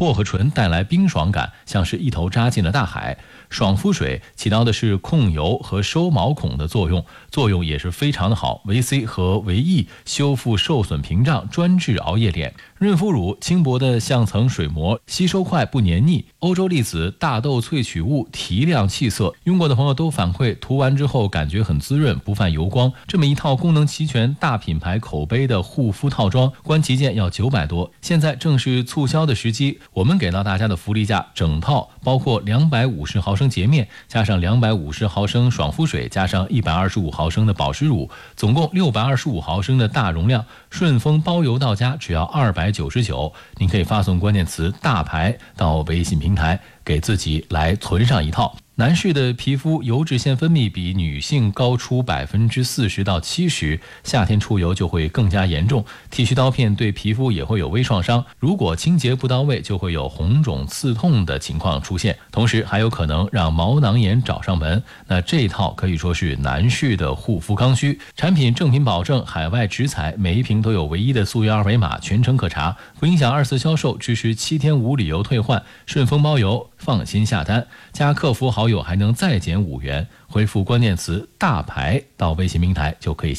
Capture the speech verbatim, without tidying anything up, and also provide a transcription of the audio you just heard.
薄荷醇带来冰爽感，像是一头扎进了大海。爽肤水起到的是控油和收毛孔的作用，作用也是非常的好。维 C 和维 E 修复受损屏障，专治熬夜脸。润肤乳轻薄的像层水膜，吸收快不黏腻。欧洲粒子大豆萃取物提亮气色，用过的朋友都反馈涂完之后感觉很滋润，不泛油光。这么一套功能齐全、大品牌口碑的护肤套装，观其件要九百多。现在正是促销的时机，我们给到大家的福利价，整套包括两百五十毫升洁面，加上两百五十毫升爽肤水，加上一百二十五毫升的保湿乳，总共六百二十五毫升的大容量，顺丰包邮到家只要二百九十九。您可以发送关键词大牌到微信平台，给自己来存上一套。男士的皮肤油脂腺分泌比女性高出百分之四十到七十，夏天出油就会更加严重，剃须刀片对皮肤也会有微创伤，如果清洁不到位，就会有红肿刺痛的情况出现，同时还有可能让毛囊炎找上门。那这一套可以说是男士的护肤刚需，产品正品保证，海外直采，每一瓶都有唯一的溯源二维码，全程可查，不影响二次销售，支持七天无理由退换，顺丰包邮，放心下单，加客服好友还能再减五元，回复关键词大牌到微信平台就可以下